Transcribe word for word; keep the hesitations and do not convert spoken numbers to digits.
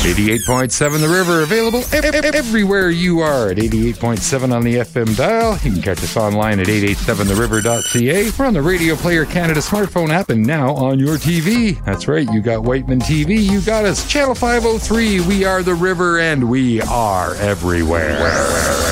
eighty-eight point seven The River, available ev- ev- everywhere you are at eighty-eight point seven on the F M dial. You can catch us online at eight eight seven the river dot c a. We're on the Radio Player Canada smartphone app and now on your T V. That's right, you got Whiteman T V, you got us. Channel five oh three, we are The River and we are everywhere.